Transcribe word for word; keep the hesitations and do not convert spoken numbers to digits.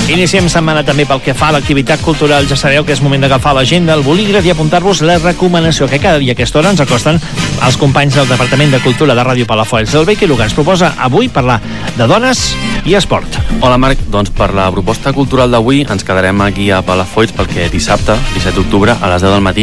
Iniciem setmana també pel que fa a l'activitat cultural. Ja sabeu que és moment d'agafar l'agenda, el bolígraf i apuntar-vos la recomanació que cada dia a aquesta hora ens acosten els companys del Departament de Cultura de Ràdio Palafolls. El Becky Luga ens proposa avui parlar de dones i esport. Hola Marc, doncs per la proposta cultural d'avui ens quedarem aquí a Palafolls perquè dissabte, disset d'octubre, a les deu del matí,